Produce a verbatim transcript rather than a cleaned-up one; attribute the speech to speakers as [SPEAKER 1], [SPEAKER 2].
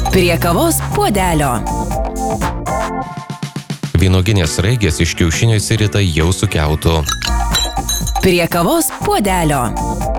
[SPEAKER 1] Prie kavos puodelio.
[SPEAKER 2] Vynuoginės sraigės iš kiaušinio išsirita jau su kiautu.
[SPEAKER 1] Prie kavos puodelio.